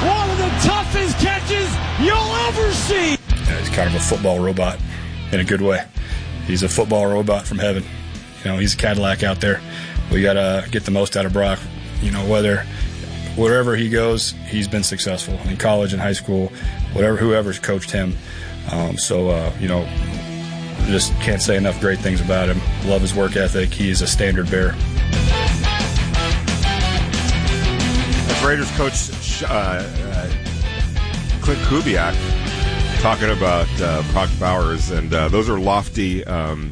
One of the toughest catches you'll ever see. Yeah, he's kind of a football robot in a good way. He's a football robot from heaven. He's a Cadillac out there. We got to get the most out of Brock. Wherever he goes, he's been successful in college and high school, whoever's coached him. Just can't say enough great things about him. Love his work ethic. He is a standard bearer. As Raiders coach Clint Kubiak talking about Brock Bowers, and those are lofty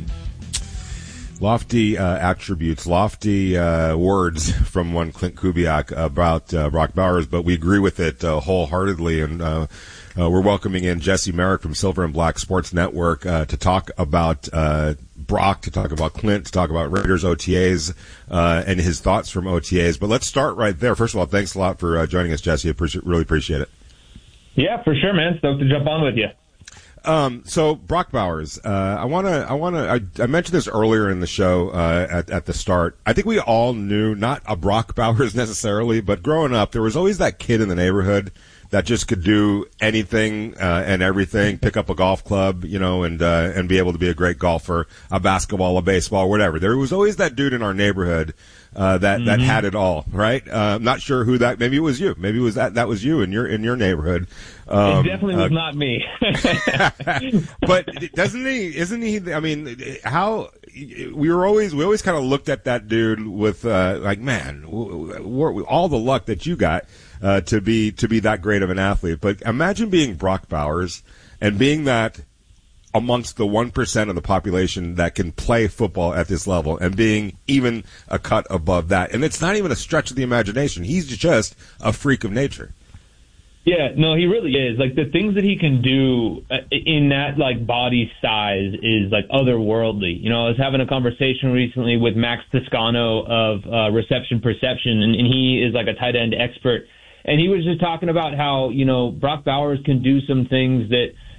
attributes, lofty words from one Clint Kubiak about Brock Bowers, but we agree with it wholeheartedly, and we're welcoming in Jesse Merrick from Silver and Black Sports Network to talk about Brock, to talk about Clint, to talk about Raiders OTAs and his thoughts from OTAs. But let's start right there. First of all, thanks a lot for joining us, Jesse. Really appreciate it. Yeah, for sure, man. Stoked to jump on with you. So Brock Bowers, I mentioned this earlier in the show, at the start. I think we all knew, not a Brock Bowers necessarily, but growing up, there was always that kid in the neighborhood that just could do anything, and everything, pick up a golf club, and be able to be a great golfer, a basketball, a baseball, whatever. There was always that dude in our neighborhood, that had it all, right? Not sure who that, maybe it was you. Maybe it was that was you in your neighborhood. It definitely was not me. But isn't he, I mean, we always kind of looked at that dude with, man, all the luck that you got, to be that great of an athlete. But imagine being Brock Bowers and being that amongst the 1% of the population that can play football at this level, and being even a cut above that. And it's not even a stretch of the imagination. He's just a freak of nature. Yeah, no, he really is. Like, the things that he can do in that, body size is, otherworldly. I was having a conversation recently with Max Toscano of Reception Perception, and he is, a tight end expert. And he was just talking about how, Brock Bowers can do some things that